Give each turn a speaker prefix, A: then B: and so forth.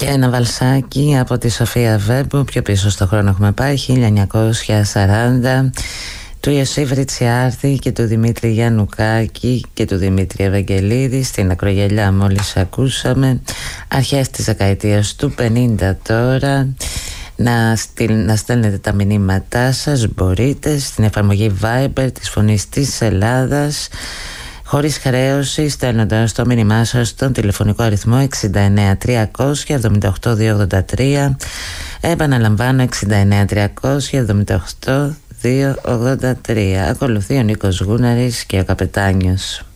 A: Και ένα βαλσάκι από τη Σοφία Βέμπου. Πιο πίσω στο χρόνο έχουμε πάει, 1940, του Ιωσήφ Ριτσιάρτη και του Δημήτρη Γιαννουκάκη και του Δημήτρη Ευαγγελίδη. Στην ακρογελιά μόλις ακούσαμε. Αρχές της δεκαετίας του 50 τώρα. Να στέλνετε τα μηνύματά σας, μπορείτε, στην εφαρμογή Viber της Φωνής της Ελλάδας, χωρίς χρέωση, στέλνοντας το μήνυμά σας στον τηλεφωνικό αριθμό 69 300 78 283. Επαναλαμβάνω, 69 300 78 283. Ακολουθεί ο Νίκος Γούναρης και ο Καπετάνιος.